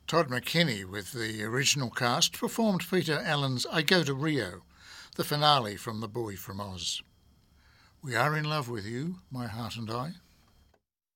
Todd McKinney, with the original cast, performed Peter Allen's I Go to Rio, the finale from The Boy from Oz. We are in love with you, my heart and I.